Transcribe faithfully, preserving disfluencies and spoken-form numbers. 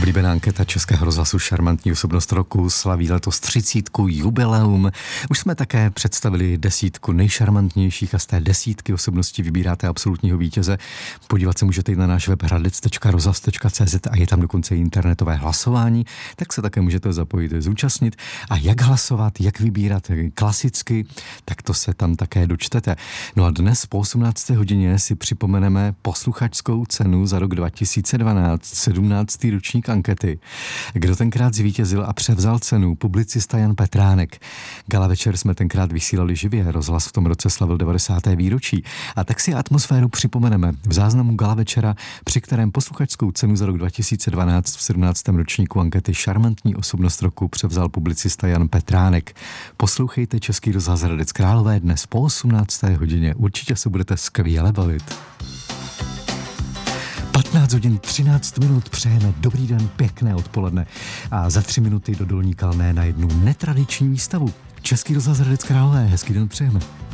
Oblíbená anketa Českého rozhlasu Šarmantní osobnost roku slaví letos třicítku jubileum. Už jsme také představili desítku nejšarmantnějších a z té desítky osobností vybíráte absolutního vítěze. Podívat se můžete i na náš web hradec tečka rozhlas tečka cé zet a je tam dokonce i internetové hlasování, tak se také můžete zapojit, zúčastnit. A jak hlasovat, jak vybírat klasicky, tak to se tam také dočtete. No a dnes po osmnácté hodině si připomeneme posluchačskou cenu za rok dva tisíce dvanáct, sedmnáctý ročník ankety. Kdo tenkrát zvítězil a převzal cenu? Publicista Jan Petránek. Gala večer jsme tenkrát vysílali živě, rozhlas v tom roce slavil devadesáté výročí. A tak si atmosféru připomeneme v záznamu Gala večera, při kterém posluchačskou cenu za rok dva tisíce dvanáct v sedmnáctém ročníku ankety Šarmantní osobnost roku převzal publicista Jan Petránek. Poslouchejte Český rozhlas Hradec Králové dnes po osmnácté hodině. Určitě se budete skvěle bavit. patnáct hodin třináct minut, přejeme dobrý den, pěkné odpoledne a za tři minuty do Dolní Kalné na jednu netradiční výstavu. Český rozhlas Hradec Králové, hezký den přejeme.